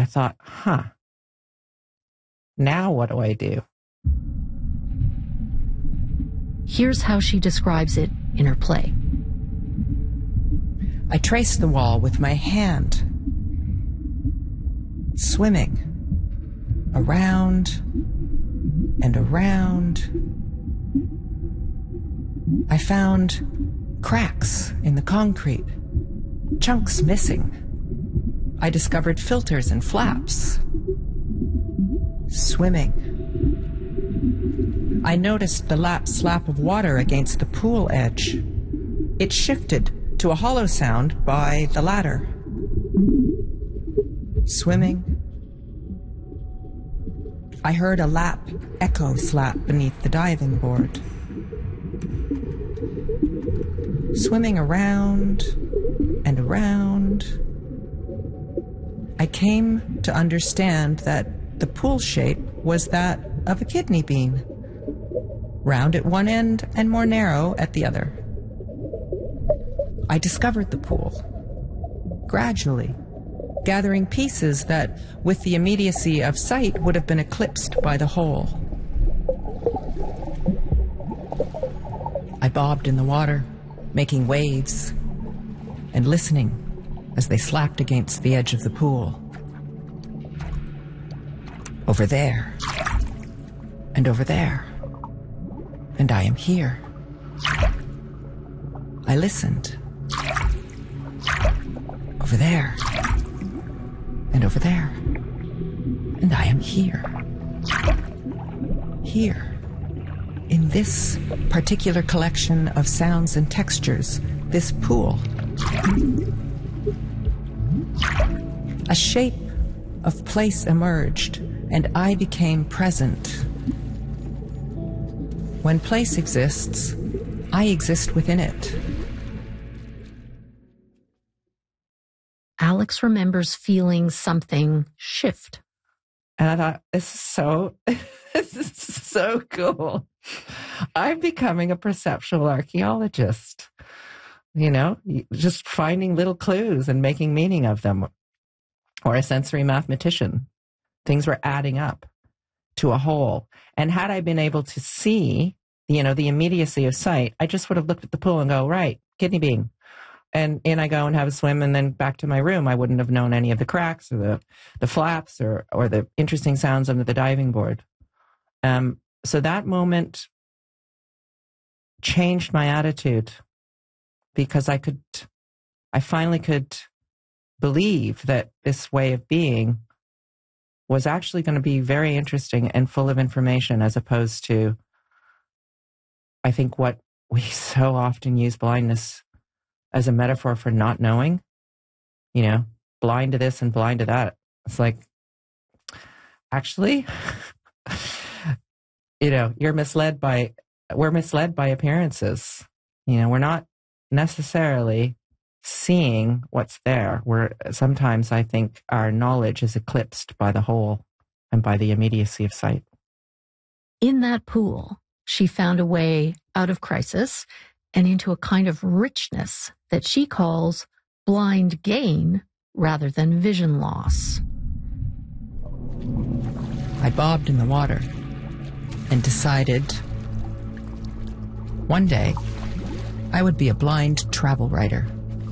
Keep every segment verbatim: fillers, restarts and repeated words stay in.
I thought, huh, now what do I do? Here's how she describes it in her play. I traced the wall with my hand, swimming around and around. I found cracks in the concrete, chunks missing. I discovered filters and flaps. Swimming. I noticed the lap slap of water against the pool edge. It shifted to a hollow sound by the ladder. Swimming. I heard a lap echo slap beneath the diving board. Swimming around and around. I came to understand that the pool shape was that of a kidney bean, round at one end and more narrow at the other. I discovered the pool, gradually, gathering pieces that, with the immediacy of sight, would have been eclipsed by the whole. I bobbed in the water, making waves, and listening as they slapped against the edge of the pool. Over there, and over there, and I am here. I listened. Over there, and over there, and I am here. Here, in this particular collection of sounds and textures, this pool. A shape of place emerged, and I became present. When place exists, I exist within it. Alex remembers feeling something shift. And I thought, this is so, this is so cool. I'm becoming a perceptual archaeologist. You know, just finding little clues and making meaning of them. Or a sensory mathematician. Things were adding up to a whole. And had I been able to see, you know, the immediacy of sight, I just would have looked at the pool and go, right, kidney bean. And in I go and have a swim and then back to my room. I wouldn't have known any of the cracks or the, the flaps or, or the interesting sounds under the diving board. Um, so that moment changed my attitude because I could, I finally could believe that this way of being was actually going to be very interesting and full of information, as opposed to, I think, what we so often use blindness as a metaphor for not knowing, you know, blind to this and blind to that. It's like, actually, you know, you're misled by, we're misled by appearances. You know, we're not necessarily seeing what's there. We're sometimes, I think, our knowledge is eclipsed by the whole and by the immediacy of sight. In that pool, she found a way out of crisis and into a kind of richness that she calls blind gain rather than vision loss. I bobbed in the water and decided one day I would be a blind travel writer.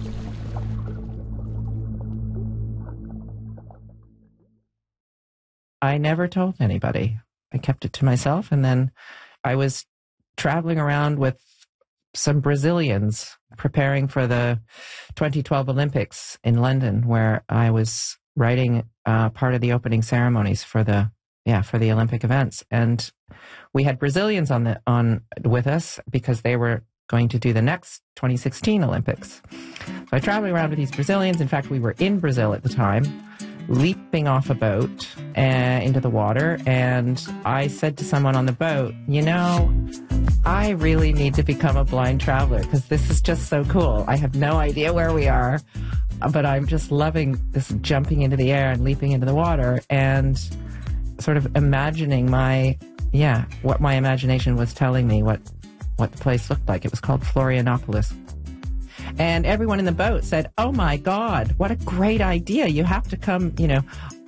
I never told anybody. I kept it to myself, and then I was traveling around with some Brazilians preparing for the twenty twelve Olympics in London, where I was writing uh, part of the opening ceremonies for the yeah for the Olympic events, and we had Brazilians on the on with us because they were going to do the next twenty sixteen Olympics. So I traveled around with these Brazilians. In fact, we were in Brazil at the time, leaping off a boat uh, into the water, and I said to someone on the boat, you know, I really need to become a blind traveler because this is just so cool. I have no idea where we are, but I'm just loving this jumping into the air and leaping into the water and sort of imagining my, yeah, what my imagination was telling me, what, what the place looked like. It was called Florianopolis. And everyone in the boat said, oh my God, what a great idea. You have to come, you know,